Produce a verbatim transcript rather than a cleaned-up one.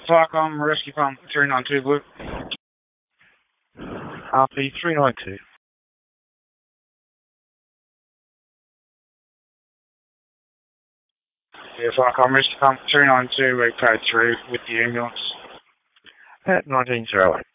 Farcom Rescue Pump three nine two Blue. R P three nine two. Yeah, Farcom Rescue Pump three nine two, we code through with the ambulance. At nineteen zero eight.